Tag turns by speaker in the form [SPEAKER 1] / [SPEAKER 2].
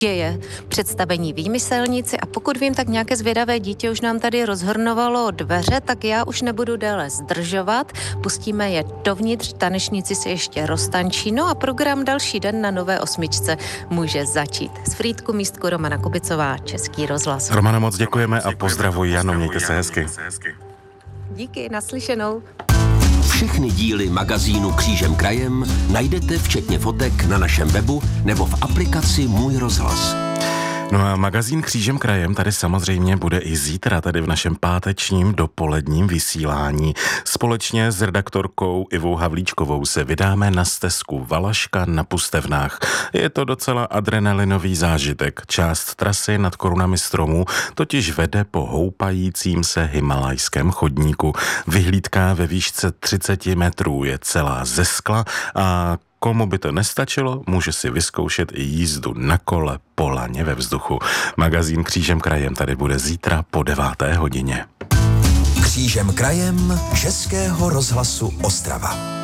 [SPEAKER 1] děje představení Výmyselníci a pokud vím, tak nějaké zvědavé dítě už nám tady rozhrnovalo dveře, tak já už nebudu déle zdržovat. Pustíme je dovnitř, tanečníci se ještě roztančí, no a program Další den na Nové 8 může začít. Z Frýdku místku Romana Kubicová, Český rozhlas.
[SPEAKER 2] Romana, moc děkujeme a pozdravuji Janu, mějte se hezky.
[SPEAKER 1] Díky, naslyšenou.
[SPEAKER 3] Všechny díly magazínu Křížem krajem najdete včetně fotek na našem webu nebo v aplikaci Můj rozhlas.
[SPEAKER 2] No a magazín Křížem krajem tady samozřejmě bude i zítra, tady v našem pátečním dopoledním vysílání. Společně s redaktorkou Ivou Havlíčkovou se vydáme na stezku Valaška na Pustevnách. Je to docela adrenalinový zážitek. Část trasy nad korunami stromů totiž vede po houpajícím se himalajském chodníku. Vyhlídka ve výšce 30 metrů je celá ze skla a komu by to nestačilo, může si vyzkoušet i jízdu na kole po laně ve vzduchu. Magazín Křížem krajem tady bude zítra po 9. hodině.
[SPEAKER 4] Křížem krajem Českého rozhlasu Ostrava.